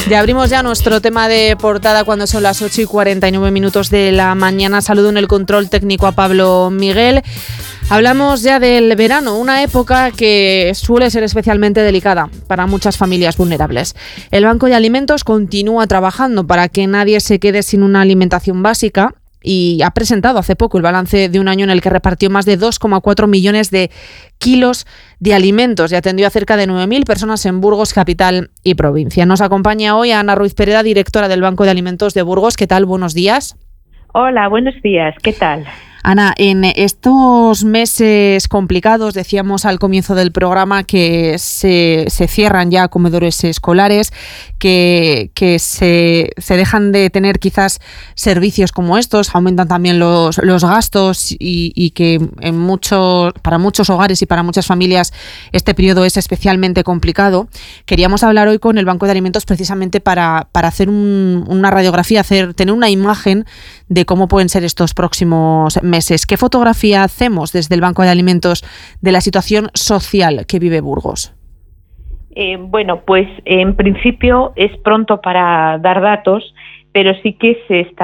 Ya abrimos ya nuestro tema de portada cuando son las 8:49 de la mañana. Saludo en el control técnico a Pablo Miguel. Hablamos ya del verano, una época que suele ser especialmente delicada para muchas familias vulnerables. El Banco de Alimentos continúa trabajando para que nadie se quede sin una alimentación básica y ha presentado hace poco el balance de un año en el que repartió más de 2,4 millones de kilos de alimentos y atendió a cerca de 9.000 personas en Burgos, capital y provincia. Nos acompaña hoy Ana Ruiz Pereda, directora del Banco de Alimentos de Burgos. ¿Qué tal? Buenos días. Hola, buenos días. ¿Qué tal? Ana, en estos meses complicados, decíamos al comienzo del programa que se cierran ya comedores escolares, que se dejan de tener quizás servicios como estos, aumentan también los gastos y que para muchos hogares y para muchas familias este periodo es especialmente complicado. Queríamos hablar hoy con el Banco de Alimentos precisamente para hacer una radiografía, tener una imagen de cómo pueden ser estos próximos meses. ¿Qué fotografía hacemos desde el Banco de Alimentos de la situación social que vive Burgos? Bueno, pues en principio es pronto para dar datos, pero sí que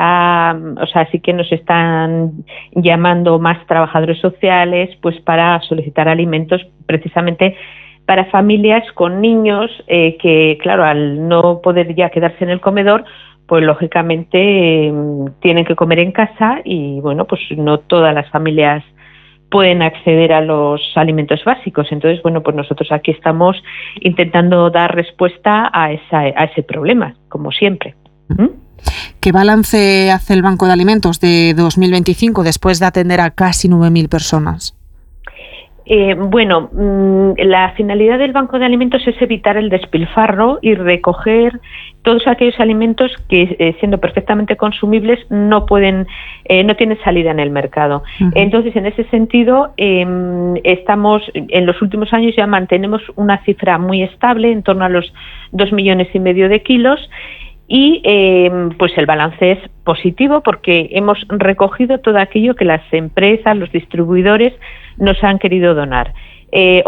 sí que nos están llamando más trabajadores sociales, pues para solicitar alimentos precisamente para familias con niños que, claro, al no poder ya quedarse en el comedor, pues lógicamente tienen que comer en casa y bueno, pues no todas las familias pueden acceder a los alimentos básicos. Entonces, bueno, pues nosotros aquí estamos intentando dar respuesta a ese problema, como siempre. ¿Qué balance hace el Banco de Alimentos de 2025 después de atender a casi 9.000 personas? Bueno, la finalidad del Banco de Alimentos es evitar el despilfarro y recoger todos aquellos alimentos que, siendo perfectamente consumibles, no tienen salida en el mercado. Uh-huh. Entonces, en ese sentido, estamos, en los últimos años ya mantenemos una cifra muy estable, en torno a los 2,5 millones de kilos, y pues el balance es positivo porque hemos recogido todo aquello que las empresas, los distribuidores nos han querido donar. Que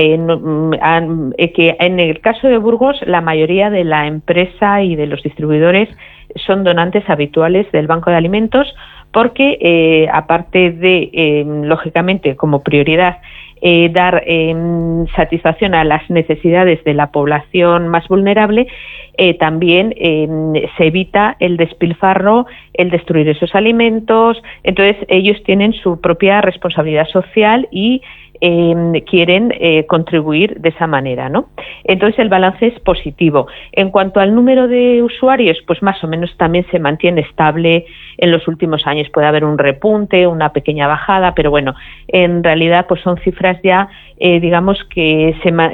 en el caso de Burgos la mayoría de la empresa y de los distribuidores son donantes habituales del Banco de Alimentos porque aparte de, lógicamente, como prioridad, dar satisfacción a las necesidades de la población más vulnerable, también se evita el despilfarro, el destruir esos alimentos. Entonces ellos tienen su propia responsabilidad social y quieren contribuir de esa manera, ¿no? Entonces el balance es positivo. En cuanto al número de usuarios, pues más o menos también se mantiene estable en los últimos años. Puede haber un repunte, una pequeña bajada, pero bueno, en realidad pues son cifras ya, digamos que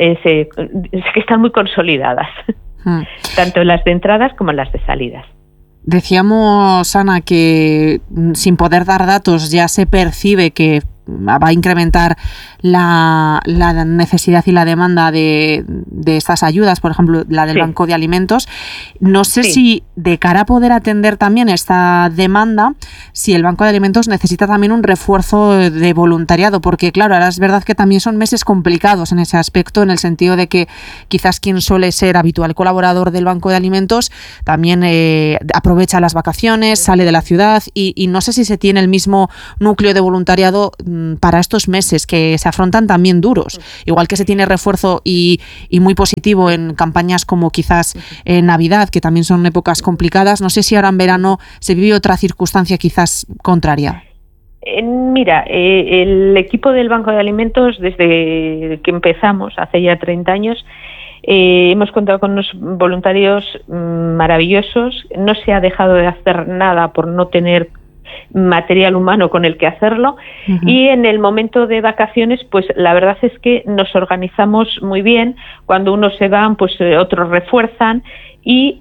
que están muy consolidadas, tanto las de entradas como las de salidas. Decíamos, Ana, que sin poder dar datos ya se percibe que va a incrementar la necesidad y la demanda de estas ayudas, por ejemplo, la del Banco de Alimentos. No sé si de cara a poder atender también esta demanda, si el Banco de Alimentos necesita también un refuerzo de voluntariado, porque claro, ahora es verdad que también son meses complicados en ese aspecto, en el sentido de que quizás quien suele ser habitual colaborador del Banco de Alimentos también aprovecha las vacaciones, sale de la ciudad y no sé si se tiene el mismo núcleo de voluntariado para estos meses que se afrontan también duros, igual que se tiene refuerzo y muy positivo en campañas como quizás Navidad, que también son épocas complicadas. No sé si ahora en verano se vive otra circunstancia quizás contraria. Mira, el equipo del Banco de Alimentos, desde que empezamos hace ya 30 años, hemos contado con unos voluntarios maravillosos. No se ha dejado de hacer nada por no tener material humano con el que hacerlo. Uh-huh. Y en el momento de vacaciones, pues la verdad es que nos organizamos muy bien. Cuando unos se van, pues otros refuerzan y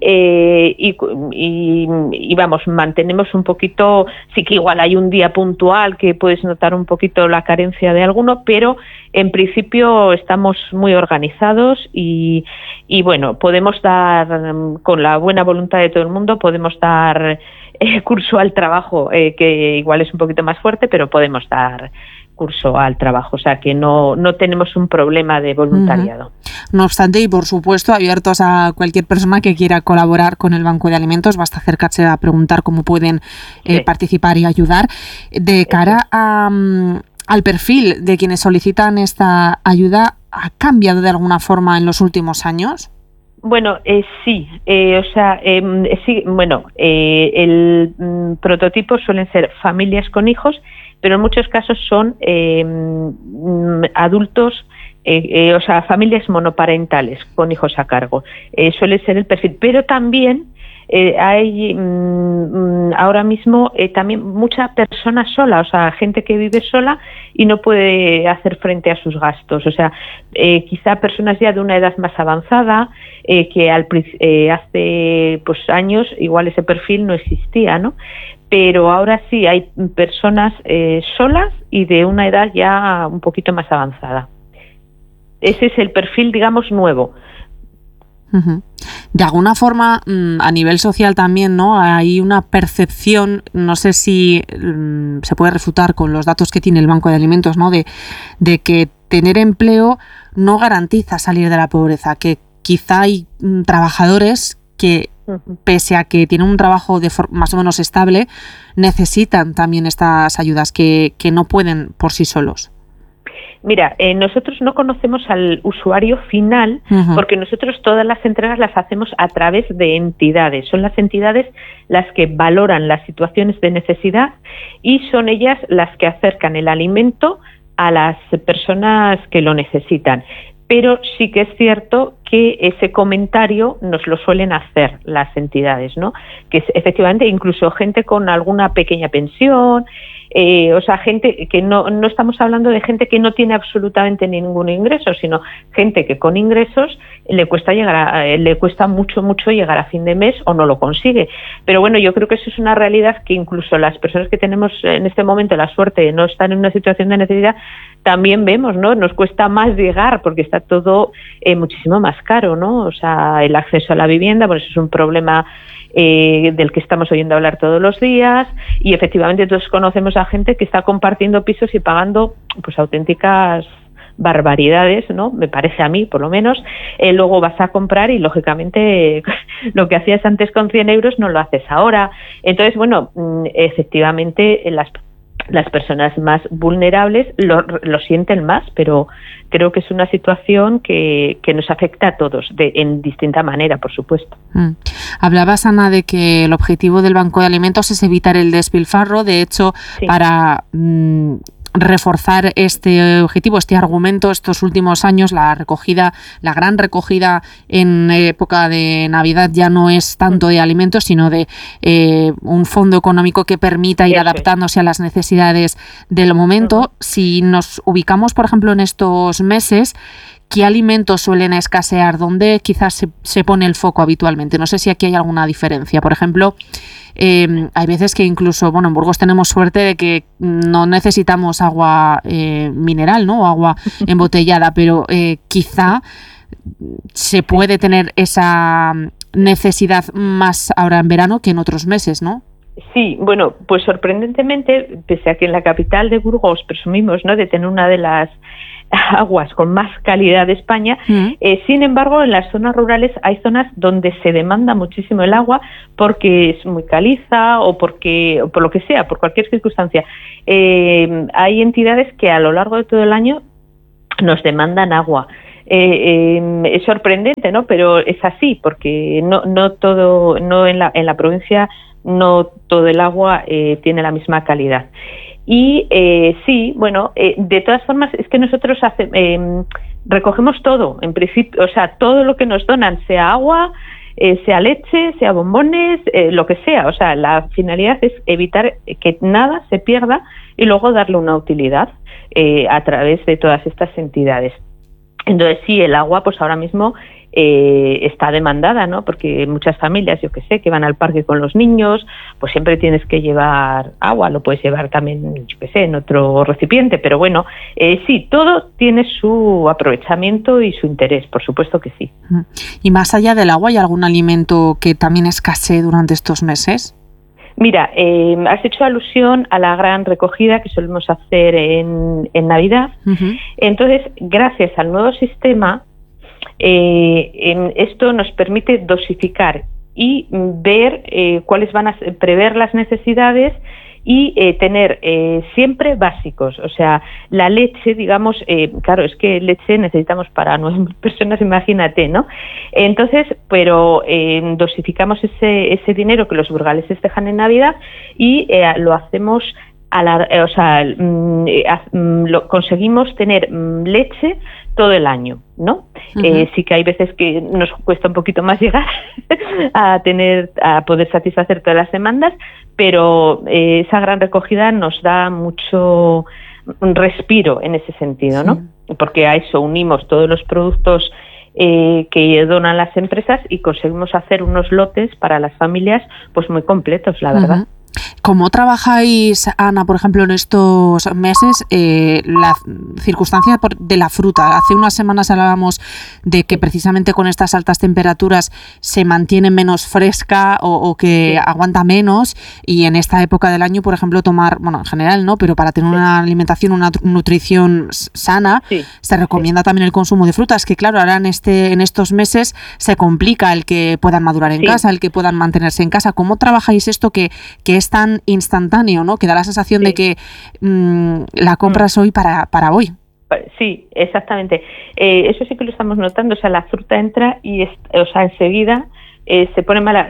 vamos, mantenemos un poquito. Sí que igual hay un día puntual que puedes notar un poquito la carencia de alguno, pero en principio estamos muy organizados y bueno, podemos dar, con la buena voluntad de todo el mundo, podemos dar curso al trabajo, que igual es un poquito más fuerte, pero podemos dar curso al trabajo, o sea que no tenemos un problema de voluntariado. No obstante, y por supuesto, abiertos a cualquier persona que quiera colaborar con el Banco de Alimentos, basta acercarse a preguntar cómo pueden participar y ayudar. De cara al perfil de quienes solicitan esta ayuda, ¿ha cambiado de alguna forma en los últimos años? Bueno, sí, sí, bueno, el prototipo suelen ser familias con hijos, pero en muchos casos son adultos, familias monoparentales con hijos a cargo. Suele ser el perfil, pero también hay ahora mismo también mucha persona sola, o sea, gente que vive sola y no puede hacer frente a sus gastos, o sea, quizá personas ya de una edad más avanzada, que hace años igual ese perfil no existía, ¿no? Pero ahora sí hay personas solas y de una edad ya un poquito más avanzada. Ese es el perfil, digamos, nuevo. Uh-huh. De alguna forma, a nivel social también, ¿no? Hay una percepción, no sé si se puede refutar con los datos que tiene el Banco de Alimentos, ¿no? De que tener empleo no garantiza salir de la pobreza, que quizá hay trabajadores que, pese a que tienen un trabajo más o menos estable, necesitan también estas ayudas que no pueden por sí solos. Mira, nosotros no conocemos al usuario final porque nosotros todas las entregas las hacemos a través de entidades. Son las entidades las que valoran las situaciones de necesidad y son ellas las que acercan el alimento a las personas que lo necesitan. Pero sí que es cierto que ese comentario nos lo suelen hacer las entidades, ¿no? Que es, efectivamente, incluso gente con alguna pequeña pensión, gente que no estamos hablando de gente que no tiene absolutamente ningún ingreso, sino gente que con ingresos le cuesta mucho llegar a fin de mes o no lo consigue. Pero bueno, yo creo que eso es una realidad que incluso las personas que tenemos en este momento la suerte de no estar en una situación de necesidad también vemos, ¿no? Nos cuesta más llegar porque está todo muchísimo más caro, ¿no? O sea, el acceso a la vivienda, pues es un problema del que estamos oyendo hablar todos los días y efectivamente todos conocemos a gente que está compartiendo pisos y pagando pues auténticas barbaridades, ¿no? Me parece a mí, por lo menos. Luego vas a comprar y, lógicamente, lo que hacías antes con 100 euros no lo haces ahora. Entonces, bueno, efectivamente, las personas más vulnerables lo sienten más, pero creo que es una situación que nos afecta a todos en distinta manera, por supuesto. Hablabas, Ana, de que el objetivo del Banco de Alimentos es evitar el despilfarro. De hecho, sí, para reforzar este objetivo, este argumento, estos últimos años la gran recogida en época de Navidad ya no es tanto de alimentos, sino de un fondo económico que permita ir adaptándose a las necesidades del momento. Si nos ubicamos, por ejemplo, en estos meses, ¿qué alimentos suelen escasear? ¿Dónde quizás se pone el foco habitualmente? No sé si aquí hay alguna diferencia. Por ejemplo, hay veces que incluso, en Burgos tenemos suerte de que no necesitamos agua mineral, ¿no? O agua embotellada, pero quizá se puede tener esa necesidad más ahora en verano que en otros meses, ¿no? Sí, bueno, pues sorprendentemente, pese a que en la capital de Burgos presumimos, ¿no?, de tener una de las aguas con más calidad de España, sin embargo, en las zonas rurales hay zonas donde se demanda muchísimo el agua porque es muy caliza o por lo que sea, por cualquier circunstancia. Hay entidades que a lo largo de todo el año nos demandan agua. Es sorprendente, ¿no? Pero es así, porque no todo, no en la provincia no todo el agua tiene la misma calidad. Y sí, bueno, de todas formas es que nosotros recogemos todo, en principio, o sea, todo lo que nos donan, sea agua, sea leche, sea bombones, lo que sea. O sea, la finalidad es evitar que nada se pierda y luego darle una utilidad a través de todas estas entidades. Entonces sí, el agua pues ahora mismo está demandada, ¿no? Porque muchas familias, yo que sé, que van al parque con los niños, pues siempre tienes que llevar agua, lo puedes llevar también, yo que sé, en otro recipiente, pero bueno, sí, todo tiene su aprovechamiento y su interés, por supuesto que sí. ¿Y más allá del agua, hay algún alimento que también escasee durante estos meses? Mira, has hecho alusión a la gran recogida que solemos hacer en Navidad. Uh-huh. Entonces, gracias al nuevo sistema, esto nos permite dosificar y ver cuáles van a prever las necesidades y tener siempre básicos. O sea, la leche, digamos, claro, es que leche necesitamos para 9.000 personas, imagínate, ¿no? Entonces, pero dosificamos ese dinero que los burgaleses dejan en Navidad y lo hacemos conseguimos tener leche todo el año, ¿no? Uh-huh. Sí que hay veces que nos cuesta un poquito más llegar a poder satisfacer todas las demandas, pero esa gran recogida nos da mucho respiro en ese sentido, ¿no? Sí. Porque a eso unimos todos los productos que donan las empresas y conseguimos hacer unos lotes para las familias pues muy completos, la verdad. Uh-huh. ¿Cómo trabajáis, Ana, por ejemplo, en estos meses la circunstancia de la fruta? Hace unas semanas hablábamos de que precisamente con estas altas temperaturas se mantiene menos fresca o que aguanta menos, y en esta época del año, por ejemplo, tomar, bueno, en general no, pero para tener una alimentación, una nutrición sana, se recomienda también el consumo de frutas, que claro, ahora en estos meses se complica el que puedan madurar en casa, el que puedan mantenerse en casa. ¿Cómo trabajáis esto que es tan instantáneo, ¿no? Que da la sensación de que la compras hoy para hoy. Sí, exactamente. Eso sí que lo estamos notando. O sea, la fruta entra y, enseguida se pone mala.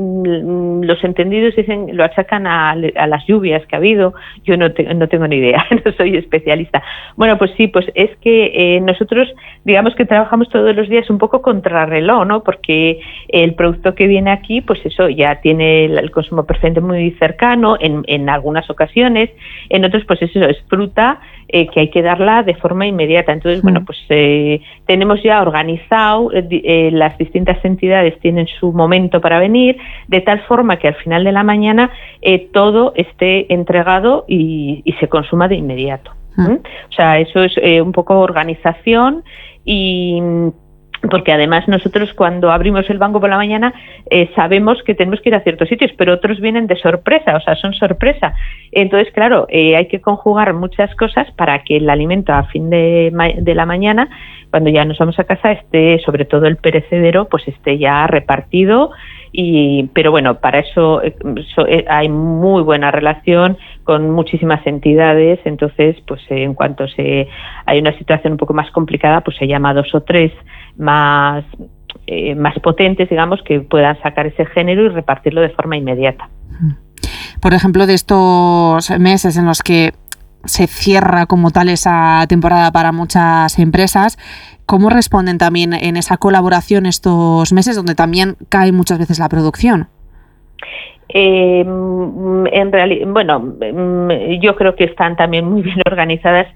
Los entendidos dicen, lo achacan a las lluvias que ha habido. Yo no tengo ni idea, no soy especialista. Bueno, pues sí, pues es que nosotros, digamos que trabajamos todos los días un poco contrarreloj, ¿no? Porque el producto que viene aquí, pues eso ya tiene el consumo preferente muy cercano en algunas ocasiones, en otros pues eso es fruta que hay que darla de forma inmediata. Entonces, bueno, pues tenemos ya organizado, las distintas entidades tienen su momento para venir, de tal forma que al final de la mañana todo esté entregado y se consuma de inmediato. O sea, eso es un poco organización, y porque además nosotros cuando abrimos el banco por la mañana sabemos que tenemos que ir a ciertos sitios, pero otros vienen de sorpresa, o sea, son sorpresa. Entonces, claro, hay que conjugar muchas cosas para que el alimento a fin de la mañana, cuando ya nos vamos a casa, esté, sobre todo el perecedero, pues esté ya repartido. Pero bueno, para eso hay muy buena relación con muchísimas entidades. Entonces, pues en cuanto hay una situación un poco más complicada, pues se llama a 2 o 3 más potentes, digamos, que puedan sacar ese género y repartirlo de forma inmediata. Por ejemplo, de estos meses en los que se cierra como tal esa temporada para muchas empresas, ¿cómo responden también en esa colaboración estos meses donde también cae muchas veces la producción? En realidad, bueno, yo creo que están también muy bien organizadas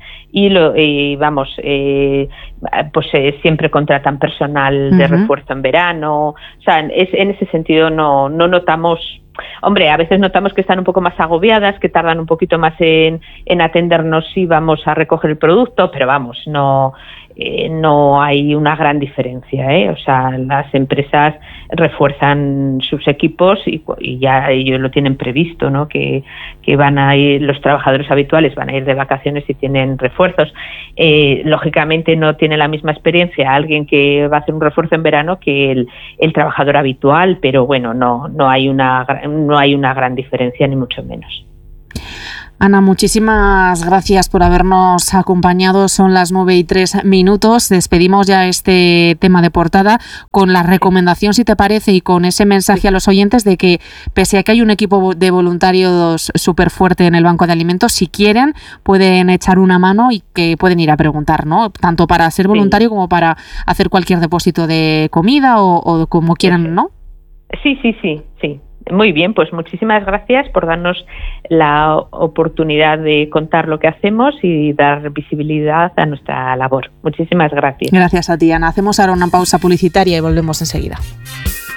pues siempre contratan personal de refuerzo en verano. O sea, en ese sentido no notamos. Hombre, a veces notamos que están un poco más agobiadas, que tardan un poquito más en atendernos si vamos a recoger el producto, pero vamos, no hay una gran diferencia, ¿eh? O sea, las empresas refuerzan sus equipos y ya ellos lo tienen previsto, ¿no? Que van a ir, los trabajadores habituales van a ir de vacaciones y tienen refuerzos. Lógicamente no tiene la misma experiencia alguien que va a hacer un refuerzo en verano que el trabajador habitual, pero bueno, no hay una gran diferencia, ni mucho menos. Ana, muchísimas gracias por habernos acompañado. Son las 9:03. Despedimos ya este tema de portada con la recomendación, si te parece, y con ese mensaje a los oyentes de que, pese a que hay un equipo de voluntarios súper fuerte en el Banco de Alimentos, si quieren pueden echar una mano y que pueden ir a preguntar, ¿no? Tanto para ser voluntario como para hacer cualquier depósito de comida o como quieran, ¿no? Sí. Muy bien, pues muchísimas gracias por darnos la oportunidad de contar lo que hacemos y dar visibilidad a nuestra labor. Muchísimas gracias. Gracias a ti, Ana. Hacemos ahora una pausa publicitaria y volvemos enseguida.